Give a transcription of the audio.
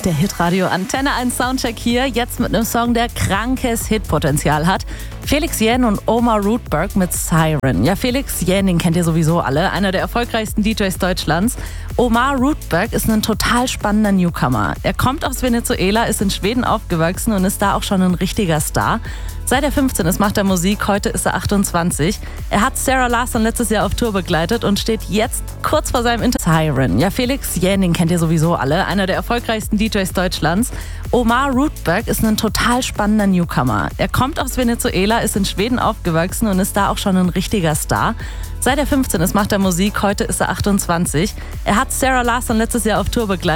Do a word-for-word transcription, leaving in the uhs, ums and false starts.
Der Hitradio Antenne eins Soundcheck hier, jetzt mit einem Song, der krankes Hitpotenzial hat. Felix Jähn und Omar Rutberg mit Siren. Ja, Felix Jähn, den kennt ihr sowieso alle, einer der erfolgreichsten D Js Deutschlands. Omar Rutberg ist ein total spannender Newcomer. Er kommt aus Venezuela, ist in Schweden aufgewachsen und ist da auch schon ein richtiger Star. Seit er fünfzehn ist, macht er Musik, heute ist er achtundzwanzig. Er hat Sarah Larsson letztes Jahr auf Tour begleitet und steht jetzt kurz vor seinem Inter... Siren. Ja, Felix Jähn, den kennt ihr sowieso alle, einer der erfolgreichsten D Js Deutschlands. Omar Rutberg ist ein total spannender Newcomer. Er kommt aus Venezuela, ist in Schweden aufgewachsen und ist da auch schon ein richtiger Star. Seit er fünfzehn ist, macht er Musik, heute ist er achtundzwanzig. Er hat Sarah Larsson letztes Jahr auf Tour begleitet.